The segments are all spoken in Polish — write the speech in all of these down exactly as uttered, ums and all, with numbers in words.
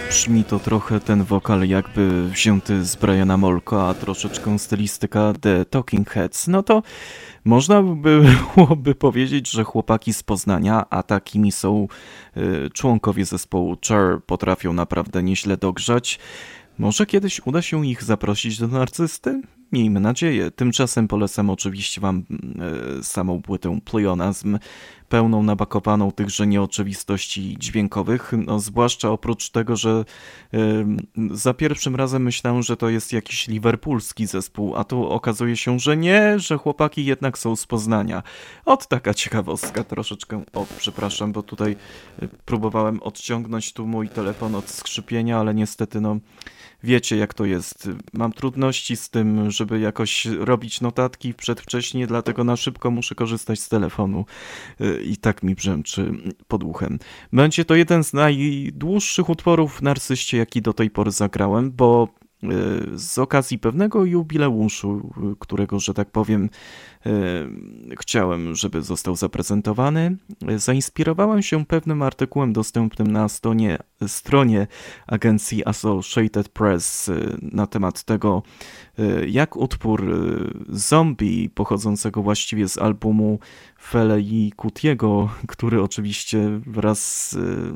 Brzmi to trochę ten wokal jakby wzięty z Briana Molko, a troszeczkę stylistyka The Talking Heads. No to można by byłoby powiedzieć, że chłopaki z Poznania, a takimi są y, członkowie zespołu Cher, potrafią naprawdę nieźle dogrzać. Może kiedyś uda się ich zaprosić do Narcysty? Miejmy nadzieję. Tymczasem polecam oczywiście wam e, samą płytę Pleonazm, pełną nabakowaną tychże nieoczywistości dźwiękowych, no, zwłaszcza oprócz tego, że e, za pierwszym razem myślałem, że to jest jakiś liverpoolski zespół, a tu okazuje się, że nie, że chłopaki jednak są z Poznania. Ot taka ciekawostka troszeczkę. O, przepraszam, bo tutaj próbowałem odciągnąć tu mój telefon od skrzypienia, ale niestety no... Wiecie jak to jest. Mam trudności z tym, żeby jakoś robić notatki przedwcześnie, dlatego na szybko muszę korzystać z telefonu i tak mi brzęczy pod uchem. Będzie to jeden z najdłuższych utworów w Narcyście, jaki do tej pory zagrałem, bo z okazji pewnego jubileuszu, którego, że tak powiem, chciałem, żeby został zaprezentowany, zainspirowałem się pewnym artykułem dostępnym na stronie, stronie agencji Associated Press na temat tego, jak utwór Zombie, pochodzącego właściwie z albumu Fele i Kutiego, który oczywiście wraz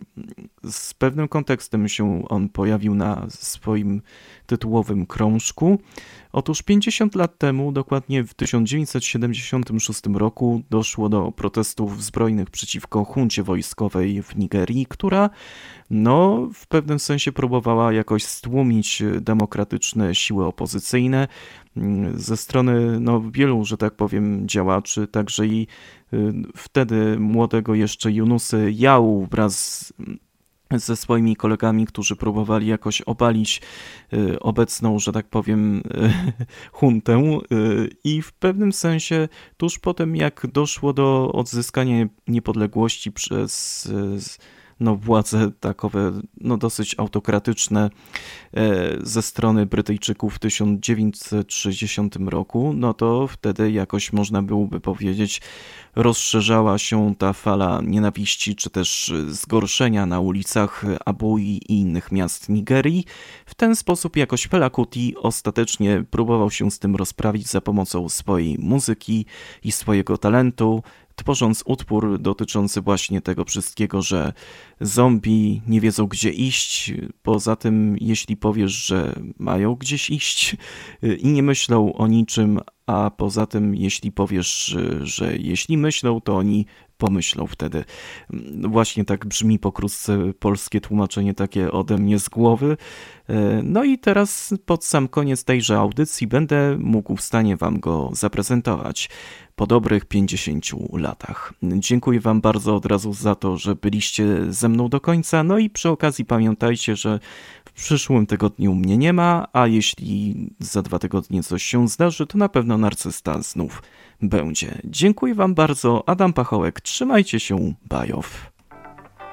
z pewnym kontekstem się on pojawił na swoim tytułowym krążku. Otóż pięćdziesiąt lat temu, dokładnie w tysiąc dziewięćset siedemdziesiątym szóstym roku, doszło do protestów zbrojnych przeciwko chuncie wojskowej w Nigerii, która no, w pewnym sensie próbowała jakoś stłumić demokratyczne siły opozycyjne ze strony no, wielu, że tak powiem, działaczy, także i wtedy młodego jeszcze Yunusy Jału wraz ze swoimi kolegami, którzy próbowali jakoś obalić y, obecną, że tak powiem, y, huntę y, i w pewnym sensie tuż po tym, jak doszło do odzyskania niepodległości przez y, no, władze takowe no, dosyć autokratyczne ze strony Brytyjczyków w tysiąc dziewięćset sześćdziesiątym roku, no to wtedy jakoś można byłoby powiedzieć rozszerzała się ta fala nienawiści czy też zgorszenia na ulicach Abui i innych miast Nigerii. W ten sposób jakoś Fela Kuti ostatecznie próbował się z tym rozprawić za pomocą swojej muzyki i swojego talentu, tworząc utwór dotyczący właśnie tego wszystkiego, że zombie nie wiedzą gdzie iść, poza tym jeśli powiesz, że mają gdzieś iść i nie myślą o niczym, a poza tym jeśli powiesz, że jeśli myślą, to oni pomyślą wtedy. Właśnie tak brzmi pokrótce polskie tłumaczenie takie ode mnie z głowy. No i teraz pod sam koniec tejże audycji będę mógł w stanie wam go zaprezentować po dobrych pięćdziesięciu latach. Dziękuję wam bardzo od razu za to, że byliście ze mną do końca. No i przy okazji pamiętajcie, że w przyszłym tygodniu mnie nie ma, a jeśli za dwa tygodnie coś się zdarzy, to na pewno Narcysta znów będzie. Dziękuję wam bardzo. Adam Pachołek. Trzymajcie się. Bajow.